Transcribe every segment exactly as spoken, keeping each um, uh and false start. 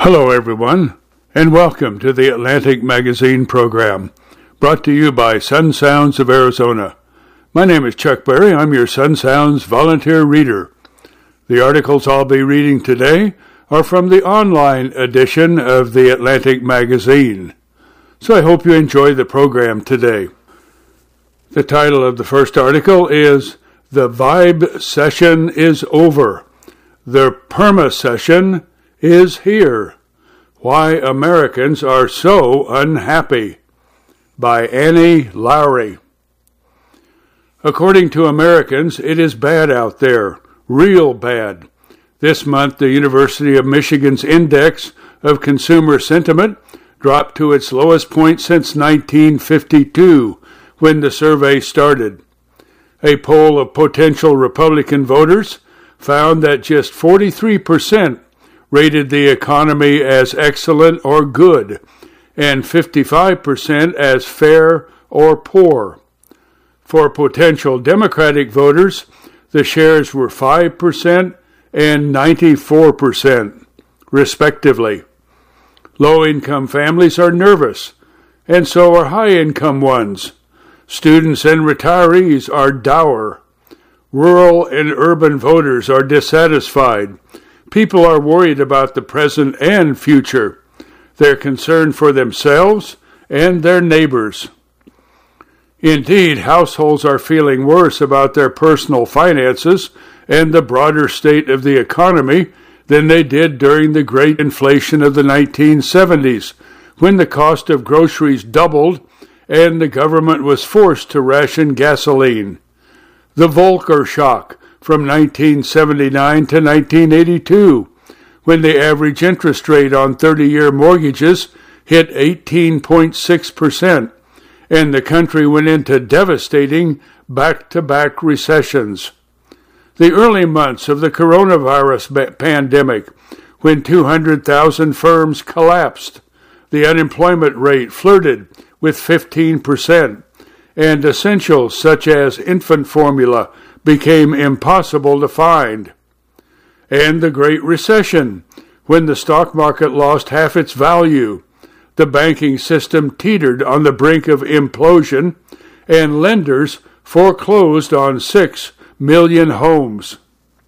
Hello, everyone, and welcome to the Atlantic Magazine program, brought to you by Sun Sounds of Arizona. My name is Chuck Berry. I'm your Sun Sounds volunteer reader. The articles I'll be reading today are from the online edition of the Atlantic Magazine, so I hope you enjoy the program today. The title of the first article is The Vibe Session is Over. The Perma Session is here. Why Americans Are So Unhappy, by Annie Lowrey. According to Americans, it is bad out there, real bad. This month, the University of Michigan's Index of Consumer Sentiment dropped to its lowest point since nineteen fifty-two, when the survey started. A poll of potential Republican voters found that just forty-three percent rated the economy as excellent or good, and fifty-five percent as fair or poor. For potential Democratic voters, the shares were five percent and ninety-four percent, respectively. Low-income families are nervous, and so are high-income ones. Students and retirees are dour. Rural and urban voters are dissatisfied. People are worried about the present and future. They're concerned for themselves and their neighbors. Indeed, households are feeling worse about their personal finances and the broader state of the economy than they did during the great inflation of the nineteen seventies, when the cost of groceries doubled and the government was forced to ration gasoline. The Volcker shock from nineteen seventy-nine to nineteen eighty-two, when the average interest rate on thirty-year mortgages hit eighteen point six percent, and the country went into devastating back-to-back recessions. The early months of the coronavirus pandemic, when two hundred thousand firms collapsed, the unemployment rate flirted with fifteen percent, and essentials such as infant formula became impossible to find. And the Great Recession, when the stock market lost half its value, the banking system teetered on the brink of implosion, and lenders foreclosed on six million homes.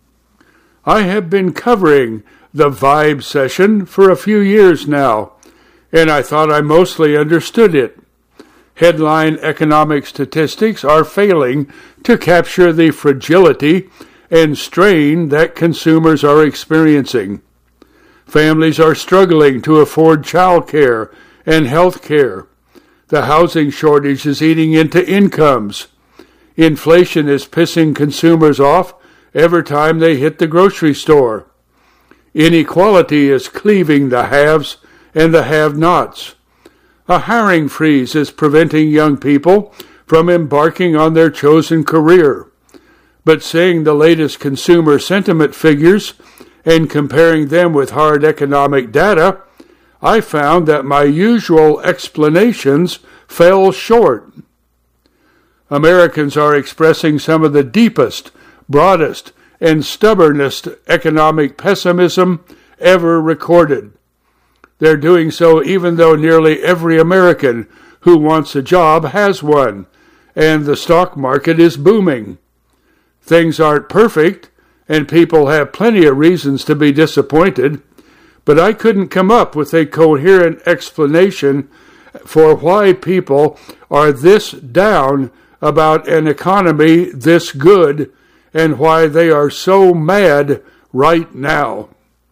I have been covering the Vibe Session for a few years now, and I thought I mostly understood it. Headline economic statistics are failing to capture the fragility and strain that consumers are experiencing. Families are struggling to afford child care and health care. The housing shortage is eating into incomes. Inflation is pissing consumers off every time they hit the grocery store. Inequality is cleaving the haves and the have-nots. A hiring freeze is preventing young people from embarking on their chosen career. But seeing the latest consumer sentiment figures and comparing them with hard economic data, I found that my usual explanations fell short. Americans are expressing some of the deepest, broadest, and stubbornest economic pessimism ever recorded. They're doing so even though nearly every American who wants a job has one, and the stock market is booming. Things aren't perfect, and people have plenty of reasons to be disappointed, but I couldn't come up with a coherent explanation for why people are this down about an economy this good, and why they are so mad right now.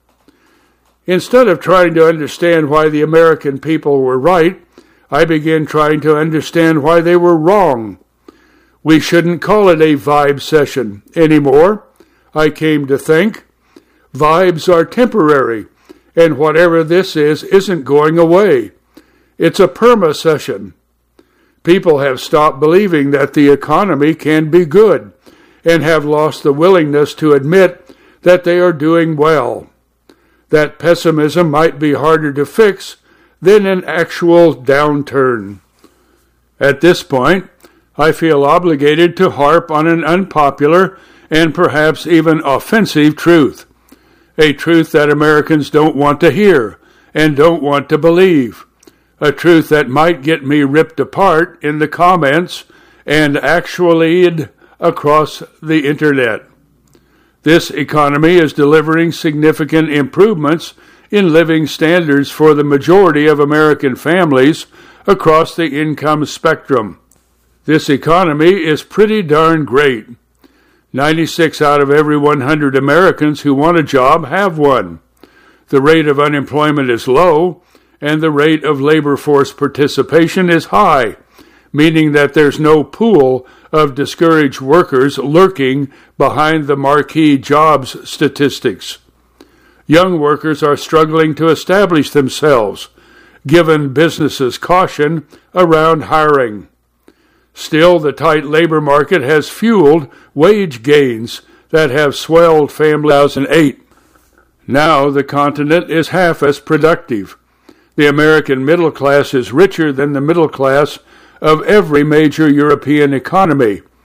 Instead of trying to understand why the American people were right, I began trying to understand why they were wrong. We shouldn't call it a vibe session anymore, I came to think. Vibes are temporary, and whatever this is isn't going away. It's a perma session. People have stopped believing that the economy can be good, and have lost the willingness to admit that they are doing well. That pessimism might be harder to fix than an actual downturn. At this point, I feel obligated to harp on an unpopular and perhaps even offensive truth, a truth that Americans don't want to hear, and don't want to believe, a truth that might get me ripped apart in the comments and actually across the internet. This economy is delivering significant improvements in living standards for the majority of American families across the income spectrum. This economy is pretty darn great. ninety-six out of every one hundred Americans who want a job have one. The rate of unemployment is low, and the rate of labor force participation is high, meaning that there's no pool of discouraged workers lurking behind the marquee jobs statistics. Young workers are struggling to establish themselves, given businesses' caution around hiring. Still, the tight labor market has fueled wage gains that have swelled family two thousand eight. Now the continent is half as productive. The American middle class is richer than the middle class of every major European economy,